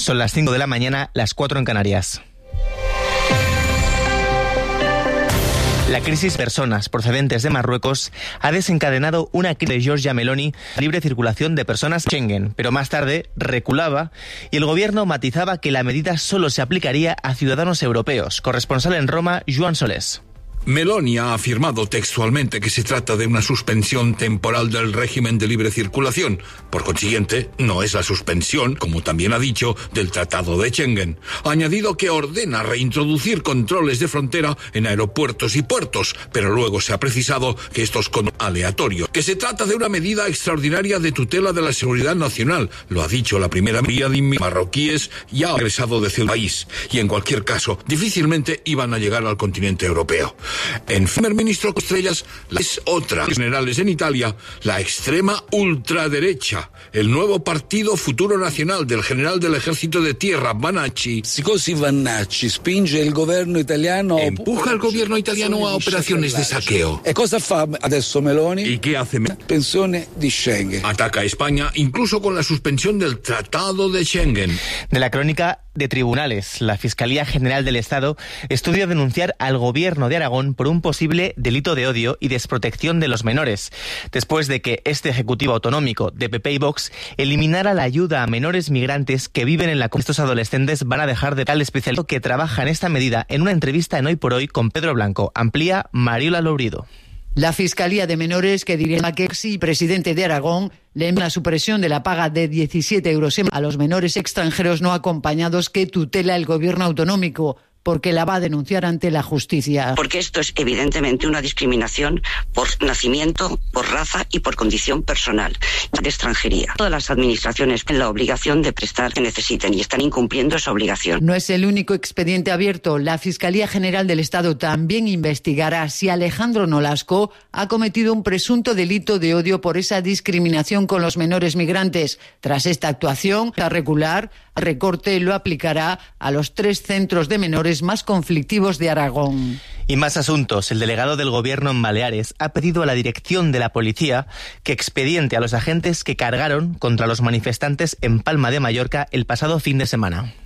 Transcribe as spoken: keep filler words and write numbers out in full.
Son las cinco de la mañana, las cuatro en Canarias. La crisis de personas procedentes de Marruecos ha desencadenado una crisis de Giorgia Meloni a libre circulación de personas Schengen, pero más tarde reculaba y el gobierno matizaba que la medida solo se aplicaría a ciudadanos europeos. Corresponsal en Roma, Joan Solés. Meloni ha afirmado textualmente que se trata de una suspensión temporal del régimen de libre circulación. Por consiguiente, no es la suspensión, como también ha dicho, del Tratado de Schengen. Ha añadido que ordena reintroducir controles de frontera en aeropuertos y puertos, pero luego se ha precisado que estos son aleatorios. Que se trata de una medida extraordinaria de tutela de la seguridad nacional, lo ha dicho la primera medida de marroquíes ya egresado de su país. Y en cualquier caso, difícilmente iban a llegar al continente europeo. En primer ministro Estrellas es otra. Generales en Italia, la extrema ultraderecha, el nuevo partido Futuro Nacional del general del ejército de tierra Vannacci. Così Vannacci spinge il governo italiano empuja al gobierno italiano a operaciones de saqueo. E cosa fa adesso Meloni? ¿Y qué hace? Pensione di Schengen. Ataca a España incluso con la suspensión del Tratado de Schengen. De la crónica de tribunales, la Fiscalía General del Estado estudia denunciar al gobierno de Aragón por un posible delito de odio y desprotección de los menores, después de que este Ejecutivo Autonómico de P P y Vox eliminara la ayuda a menores migrantes que viven en la comunidad. Estos adolescentes van a dejar de tal especialista que trabaja en esta medida en una entrevista en Hoy por Hoy con Pedro Blanco. Amplía Mariola Lourido. La Fiscalía de Menores, que dirige Maquexi, presidente de Aragón, le envía la supresión de la paga de diecisiete euros a los menores extranjeros no acompañados que tutela el gobierno autonómico, porque la va a denunciar ante la justicia. Porque esto es evidentemente una discriminación por nacimiento, por raza y por condición personal de extranjería. Todas las administraciones tienen la obligación de prestar que necesiten y están incumpliendo esa obligación. No es el único expediente abierto. La Fiscalía General del Estado también investigará si Alejandro Nolasco ha cometido un presunto delito de odio por esa discriminación con los menores migrantes. Tras esta actuación, a regular, recorte lo aplicará a los tres centros de menores más conflictivos de Aragón. Y más asuntos. El delegado del gobierno en Baleares ha pedido a la dirección de la policía que expediente a los agentes que cargaron contra los manifestantes en Palma de Mallorca el pasado fin de semana.